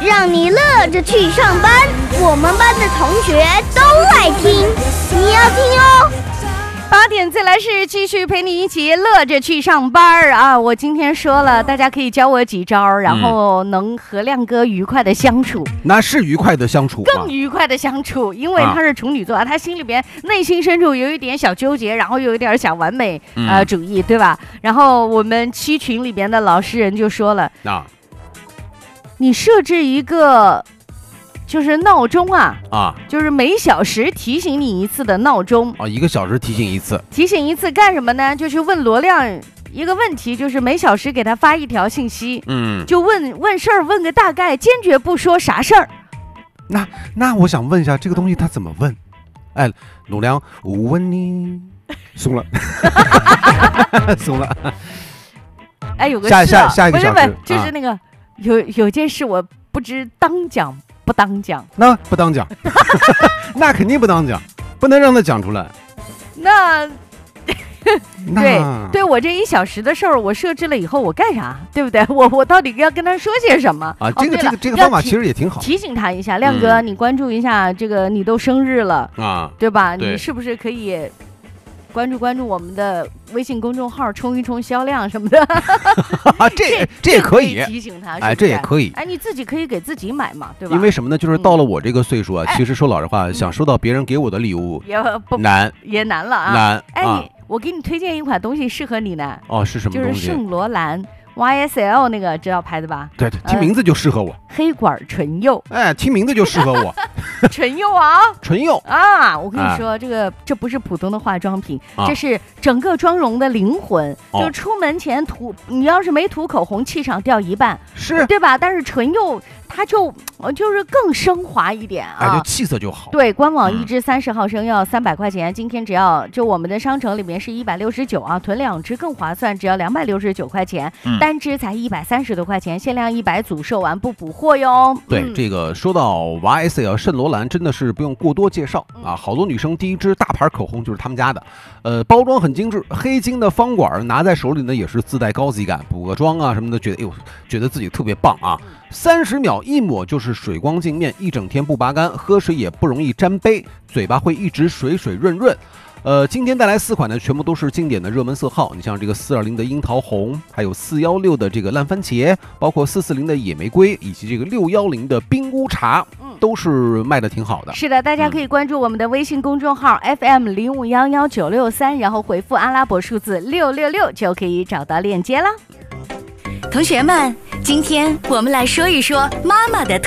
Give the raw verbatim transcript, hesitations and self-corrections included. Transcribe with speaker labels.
Speaker 1: 让你乐着去上班。我们班的同学都爱听，你要听哦。
Speaker 2: 八点再来是继续陪你一起乐着去上班啊！我今天说了，大家可以教我几招，然后能和亮哥愉快的相处。
Speaker 3: 嗯、那是愉快的相处、啊，
Speaker 2: 更愉快的相处，因为他是处女座，啊、他心里边内心深处有一点小纠结，然后有一点小完美、嗯、呃主义，对吧？然后我们七群里边的老实人就说了，啊，你设置一个。就是闹钟啊啊，就是每小时提醒你一次的闹钟
Speaker 3: 啊，一个小时提醒一次，
Speaker 2: 提醒一次干什么呢？就是问罗亮一个问题，就是每小时给他发一条信息，嗯，就问问事儿，问个大概，坚决不说啥事儿。
Speaker 3: 那那我想问一下，这个东西他怎么问？哎，罗亮，我问你，松了，松了。
Speaker 2: 哎，有个
Speaker 3: 下下下一个小时，
Speaker 2: 不是不是，就是那个、啊、有有件事我不知当讲。不当讲，
Speaker 3: 那不当讲，那肯定不当讲，不能让他讲出来。
Speaker 2: 那，对对，我这一小时的事儿，我设置了以后，我干啥？对不对？我我到底要跟他说些什么
Speaker 3: 啊？这个、哦、这个这个方法其实也挺好，
Speaker 2: 提醒他一下，亮哥，嗯、你关注一下这个，你都生日了
Speaker 3: 啊，
Speaker 2: 对吧？
Speaker 3: 对，
Speaker 2: 你是不是可以？关注关注我们的微信公众号，冲一冲销量什么的，
Speaker 3: 这这也可以
Speaker 2: 提醒他，
Speaker 3: 哎，这也可以，
Speaker 2: 哎，你自己可以给自己买嘛，对吧？
Speaker 3: 因为什么呢？就是到了我这个岁数啊，嗯、其实说老实话，嗯、想收到别人给我的礼物也不难，
Speaker 2: 也难了啊，
Speaker 3: 难。
Speaker 2: 哎，
Speaker 3: 啊、
Speaker 2: 你我给你推荐一款东西适合你呢。
Speaker 3: 哦，是什么东西？
Speaker 2: 就是圣罗兰 Y S L 那个，知道牌子吧？
Speaker 3: 对对，听名字就适合我。
Speaker 2: 呃、黑管唇釉，
Speaker 3: 哎，听名字就适合我。
Speaker 2: 唇釉啊，
Speaker 3: 唇釉
Speaker 2: 啊！我跟你说，哎、这个这不是普通的化妆品，啊、这是整个妆容的灵魂。哦、就是出门前涂，你要是没涂口红，气场掉一半，
Speaker 3: 是
Speaker 2: 对吧？但是唇釉它就就是更升华一点啊，
Speaker 3: 哎，就气色就好。
Speaker 2: 对，官网一支三十毫升要三百块钱，嗯、今天只要就我们的商城里面是一百六十九啊，囤两支更划算，只要两百六十九块钱，嗯、单支才一百三十多块钱，限量一百组，售完不补货哟。
Speaker 3: 对，
Speaker 2: 嗯、
Speaker 3: 这个说到 Y S L 圣罗兰，真的是不用过多介绍啊，好多女生第一支大牌口红就是他们家的，呃，包装很精致，黑金的方管，拿在手里呢也是自带高级感，补个妆啊什么的，觉得哎呦，觉得自己特别棒啊。三十秒一抹就是水光镜面，一整天不拔干，喝水也不容易沾杯，嘴巴会一直水水润润。呃，今天带来四款呢，全部都是经典的热门色号。你像这个四二零的樱桃红，还有四一六的这个烂番茄，包括四四零的野玫瑰，以及这个六一零的冰乌茶，都是卖的挺好的。
Speaker 2: 是的，大家可以关注我们的微信公众号 F M 零五幺幺九六三，然后回复阿拉伯数字六六六就可以找到链接了。
Speaker 4: 同学们，今天我们来说一说妈妈的